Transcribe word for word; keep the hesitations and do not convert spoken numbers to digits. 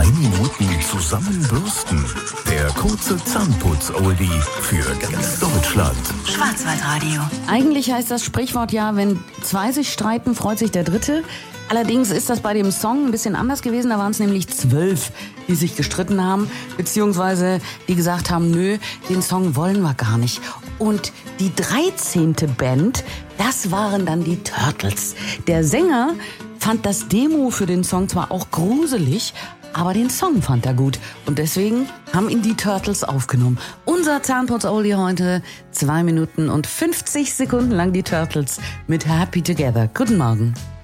Minuten zusammenbürsten. Der kurze Zahnputz-Oldie für ganz Deutschland. Schwarzwaldradio. Eigentlich heißt das Sprichwort ja, wenn zwei sich streiten, freut sich der Dritte. Allerdings ist das bei dem Song ein bisschen anders gewesen. Da waren es nämlich zwölf, die sich gestritten haben, beziehungsweise die gesagt haben, nö, den Song wollen wir gar nicht. Und die dreizehnte Band, das waren dann die Turtles. Der Sänger fand das Demo für den Song zwar auch gruselig, aber den Song fand er gut. Und deswegen haben ihn die Turtles aufgenommen. Unser Zahnputz-Oldie heute, zwei Minuten und fünfzig Sekunden lang die Turtles mit Happy Together. Guten Morgen.